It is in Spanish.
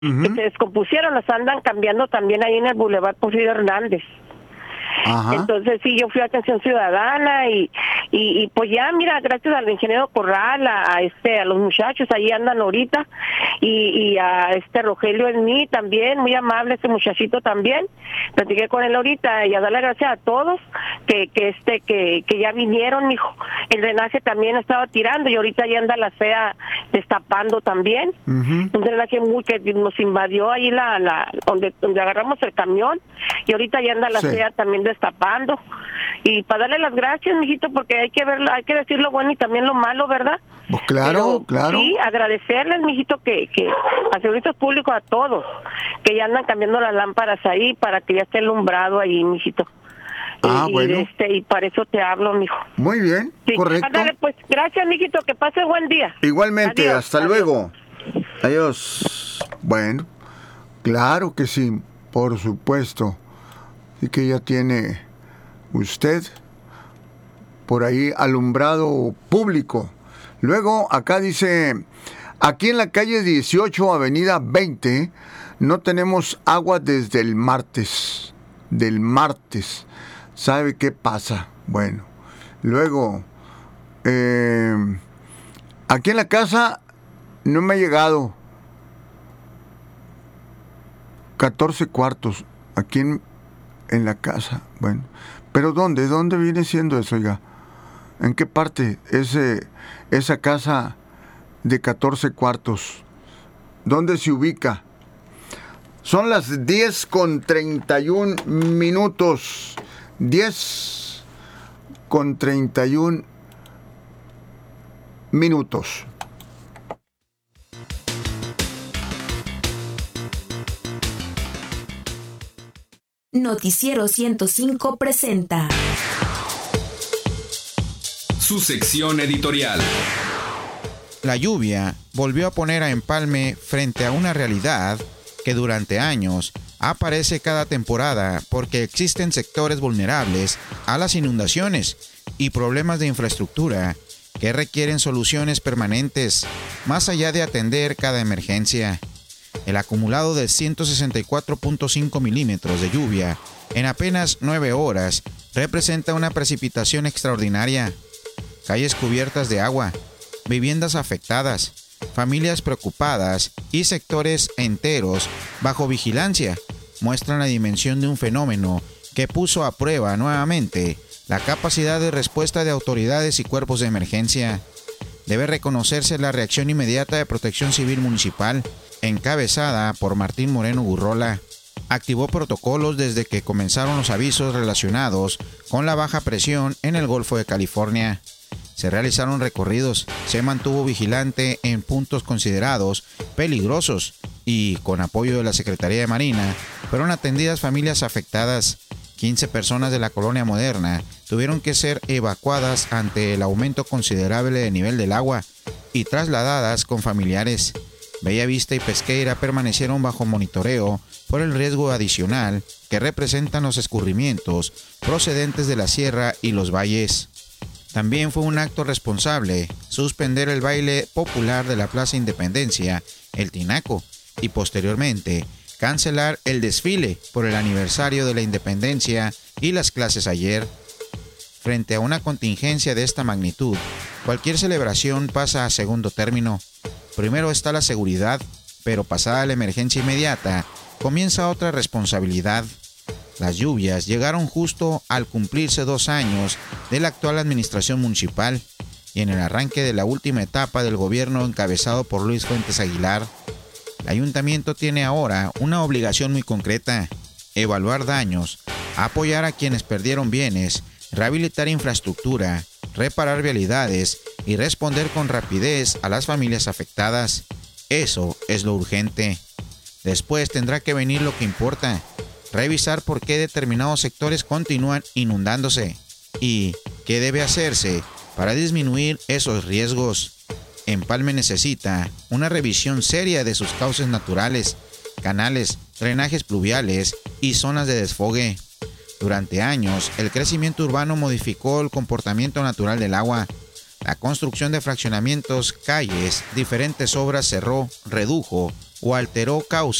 que Ujú. se descompusieron, las andan cambiando también ahí en el Boulevard Porfirio Hernández. Ajá. Entonces sí, yo fui a Atención Ciudadana y pues ya, mira, gracias al ingeniero Corral, a los muchachos, ahí andan ahorita, y a Rogelio Esmí también, muy amable ese muchachito también, platiqué con él ahorita, y a darle gracias a todos que ya vinieron, mijo. El drenaje también estaba tirando, y ahorita ya anda la fea destapando también. Ujú. Un drenaje que nos invadió ahí donde agarramos el camión, y ahorita ya anda la Sí. fea también destapando. Y para darle las gracias, mijito, porque hay que verlo, hay que decir lo bueno y también lo malo, ¿verdad? Pues claro, Pero claro. sí, agradecerles, mijito, que a servicios públicos, a todos, que ya andan cambiando las lámparas ahí para que ya esté alumbrado ahí, mijito. Bueno. Y para eso te hablo, mijo. Muy bien, Sí. correcto. Ándale, pues, gracias, mijito, que pase buen día. Igualmente, Adiós, hasta adiós. luego. Adiós. Bueno, claro que sí, por supuesto. Y que ya tiene usted por ahí alumbrado público. Luego, acá dice, aquí en la calle 18, avenida 20, no tenemos agua desde el martes. Del martes. ¿Sabe qué pasa? Bueno, luego, aquí en la casa no me ha llegado 14 cuartos. Aquí en la casa. Bueno, pero ¿dónde? ¿Dónde viene siendo eso, oiga? ¿En qué parte esa casa de 14 cuartos? ¿Dónde se ubica? Son las 10:31. 10:31. Noticiero 105 presenta su sección editorial. La lluvia volvió a poner a Empalme frente a una realidad que durante años aparece cada temporada porque existen sectores vulnerables a las inundaciones y problemas de infraestructura que requieren soluciones permanentes más allá de atender cada emergencia. El acumulado de 164.5 milímetros de lluvia en apenas 9 horas representa una precipitación extraordinaria. Calles cubiertas de agua, viviendas afectadas, familias preocupadas y sectores enteros bajo vigilancia muestran la dimensión de un fenómeno que puso a prueba nuevamente la capacidad de respuesta de autoridades y cuerpos de emergencia. Debe reconocerse la reacción inmediata de Protección Civil Municipal, encabezada por Martín Moreno Gurrola. Activó protocolos desde que comenzaron los avisos relacionados con la baja presión en el Golfo de California. Se realizaron recorridos, se mantuvo vigilante en puntos considerados peligrosos y, con apoyo de la Secretaría de Marina, fueron atendidas familias afectadas. 15 personas de la Colonia Moderna tuvieron que ser evacuadas ante el aumento considerable del nivel del agua y trasladadas con familiares. Bellavista y Pesqueira permanecieron bajo monitoreo por el riesgo adicional que representan los escurrimientos procedentes de la sierra y los valles. También fue un acto responsable suspender el baile popular de la Plaza Independencia, el Tinaco, y posteriormente cancelar el desfile por el aniversario de la independencia y las clases ayer. Frente a una contingencia de esta magnitud, cualquier celebración pasa a segundo término. Primero está la seguridad, pero pasada la emergencia inmediata, comienza otra responsabilidad. Las lluvias llegaron justo al cumplirse 2 años de la actual administración municipal y en el arranque de la última etapa del gobierno encabezado por Luis Fuentes Aguilar. El ayuntamiento tiene ahora una obligación muy concreta: evaluar daños, apoyar a quienes perdieron bienes, rehabilitar infraestructura, reparar vialidades y responder con rapidez a las familias afectadas. Eso es lo urgente. Después tendrá que venir lo que importa: revisar por qué determinados sectores continúan inundándose y qué debe hacerse para disminuir esos riesgos. Empalme necesita una revisión seria de sus cauces naturales, canales, drenajes pluviales y zonas de desfogue. Durante años, el crecimiento urbano modificó el comportamiento natural del agua. La construcción de fraccionamientos, calles, diferentes obras cerró, redujo o alteró cauce